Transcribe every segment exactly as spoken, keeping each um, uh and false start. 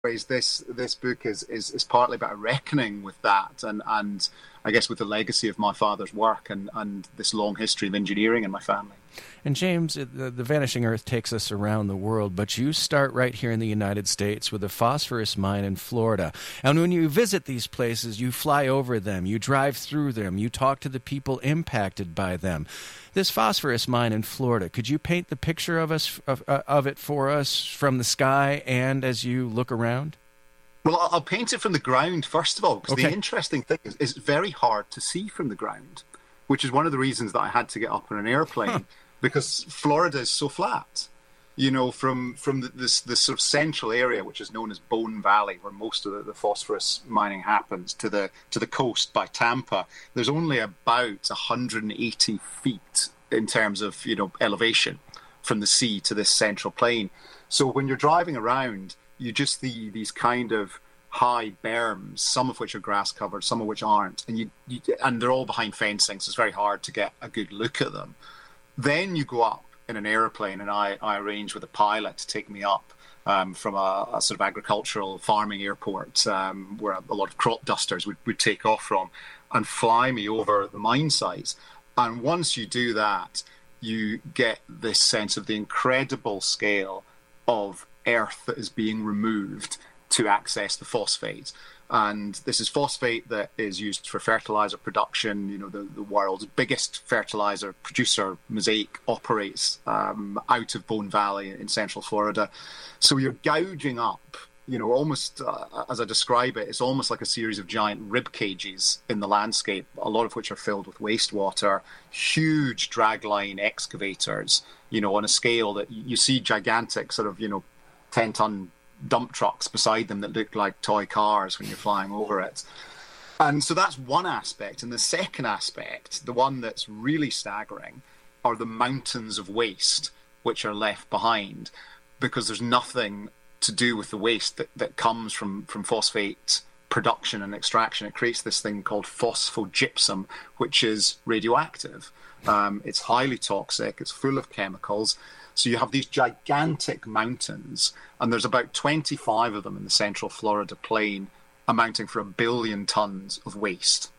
ways, this this book is, is is partly about a reckoning with that, and and I guess with the legacy of my father's work and and this long history of engineering in my family. And James, the, the Vanishing Earth takes us around the world, but you start right here in the United States with a phosphorus mine in Florida. And when you visit these places, you fly over them, you drive through them, you talk to the people impacted by them. This phosphorus mine in Florida, could you paint the picture of us of, uh, of it for us from the sky and as you look around? Well, I'll paint it from the ground, first of all, because Okay. the interesting thing is it's very hard to see from the ground, which is one of the reasons that I had to get up on an airplane, huh. because Florida is so flat. You know, from from the, this this sort of central area, which is known as Bone Valley, where most of the, the phosphorus mining happens, to the to the coast by Tampa, there's only about one hundred eighty feet in terms of, you know, elevation from the sea to this central plain. So when you're driving around, you just see these kind of high berms, some of which are grass covered, some of which aren't, and you, you and they're all behind fencing, so it's very hard to get a good look at them. Then you go up in an airplane, and I, I arranged with a pilot to take me up um, from a, a sort of agricultural farming airport um, where a, a lot of crop dusters would, would take off from, and fly me over the mine sites. And once you do that, you get this sense of the incredible scale of earth that is being removed to access the phosphate. And this is phosphate that is used for fertilizer production. You know, the, the world's biggest fertilizer producer, Mosaic, operates um, out of Bone Valley in central Florida. So you're gouging up, you know, almost, uh, as I describe it, it's almost like a series of giant rib cages in the landscape, a lot of which are filled with wastewater, huge dragline excavators, you know, on a scale that you see gigantic sort of, you know, ten-ton dump trucks beside them that look like toy cars when you're flying over it. And so that's one aspect. And the second aspect, the one that's really staggering, are the mountains of waste which are left behind, because there's nothing to do with the waste that, that comes from, from phosphate production and extraction. It creates this thing called phosphogypsum, which is radioactive. Um, it's highly toxic. It's full of chemicals. So you have these gigantic mountains, and there's about twenty-five of them in the central Florida plain, amounting for a billion tons of waste.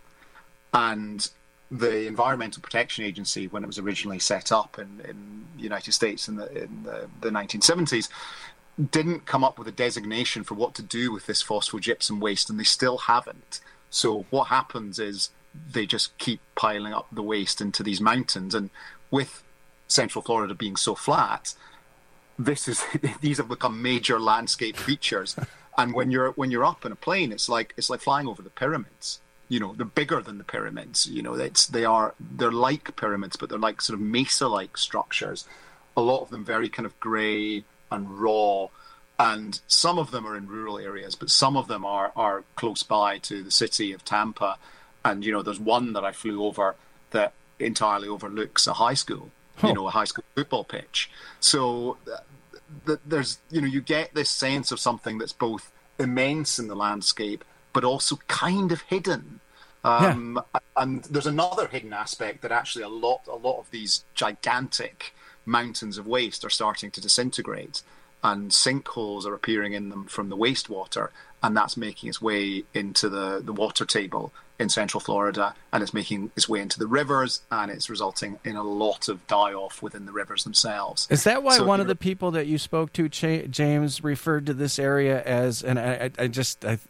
And the Environmental Protection Agency, when it was originally set up in, in the United States in the, in the, the nineteen seventies, didn't come up with a designation for what to do with this phosphogypsum waste, and they still haven't. So what happens is they just keep piling up the waste into these mountains, and with central Florida being so flat, this is these have become major landscape features. And when you're when you're up in a plane, it's like it's like flying over the pyramids. You know, they're bigger than the pyramids. You know, it's they are they're like pyramids, but they're like sort of mesa-like structures. A lot of them very kind of grey and raw, and some of them are in rural areas, but some of them are are close by to the city of Tampa. And you know, there's one that I flew over that entirely overlooks a high school. Huh. You know, a high school football pitch. So th- th- there's, you know, you get this sense of something that's both immense in the landscape, but also kind of hidden. Um, yeah. And there's another hidden aspect that actually a lot, a lot of these gigantic mountains of waste are starting to disintegrate, and sinkholes are appearing in them from the wastewater, and that's making its way into the, the water table in central Florida, and it's making its way into the rivers, and it's resulting in a lot of die-off within the rivers themselves. Is that why so, one of the people that you spoke to, Ch- James, referred to this area as, and I, I just, I,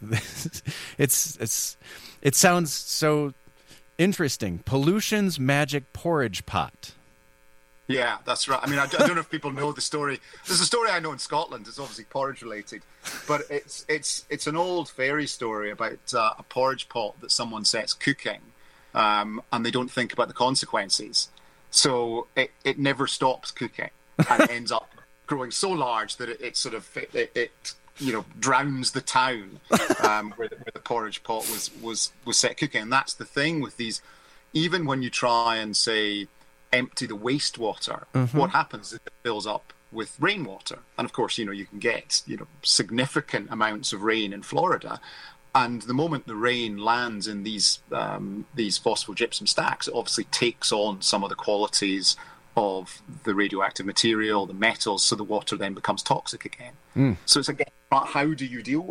it's, it's, it sounds so interesting, pollution's magic porridge pot. Yeah, that's right. I mean, I, I don't know if people know the story. There's a story I know in Scotland. It's obviously porridge related, but it's it's it's an old fairy story about uh, a porridge pot that someone sets cooking, um, and they don't think about the consequences. So it, it never stops cooking, and it ends up growing so large that it, it sort of it, it, it you know drowns the town um, where, the, where the porridge pot was was was set cooking. And that's the thing with these. Even when you try and say empty the wastewater, mm-hmm. what happens is it fills up with rainwater. And of course, you know, you can get, you know, significant amounts of rain in Florida. And the moment the rain lands in these um, these phosphogypsum stacks, it obviously takes on some of the qualities of the radioactive material, the metals, so the water then becomes toxic again. Mm. So it's again, how do you deal